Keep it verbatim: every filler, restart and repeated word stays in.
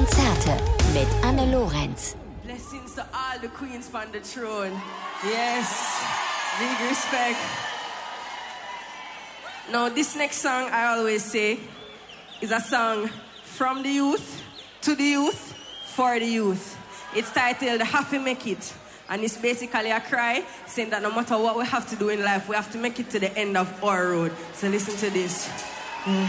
Konzerte mit Anne Lorenz. Blessings to all the queens on the throne. Yes, big respect. Now, this next song, I always say, is a song from the youth, to the youth, for the youth. It's titled Have to Make It. And it's basically a cry saying that no matter what we have to do in life, we have to make it to the end of our road. So listen to this.